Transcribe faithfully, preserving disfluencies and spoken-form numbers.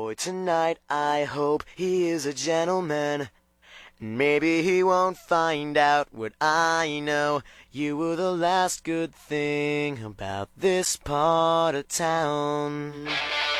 boy tonight, I hope he is a gentleman. Maybe he won't find out what I know. You were the last good thing about this part of town.